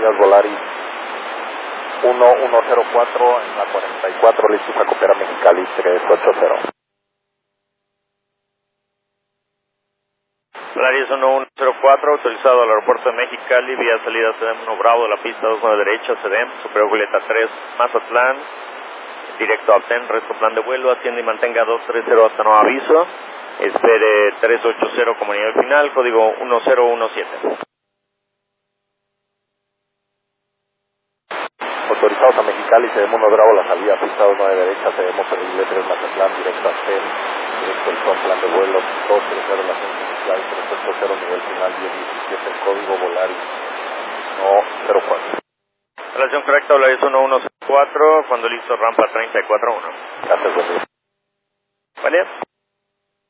días, Volaris 1104 en la 44, listos a copiar a Mexicali 380. Volaris 1104, autorizado al aeropuerto de Mexicali, vía salida CDM 1 Bravo de la pista 2 a la derecha, CDM, superior Julieta 3, Mazatlán, directo a Obtén, resto plan de vuelo, atiende y mantenga 230 hasta nuevo aviso, espere 380 como nivel final, código 1017. Autorizados a Mexicali, CDM 1 Bravo, la salida pista 2 a la derecha, CDM Ferrocarril 3 Mazatlán, directo a Obtén, directo el plan de vuelo 230, la agencia inicial 380, nivel final 1017, código Volaris 104. Relación correcta, Volaris 1104, cuando listo rampa 341. Gracias, buen día. ¿Vale?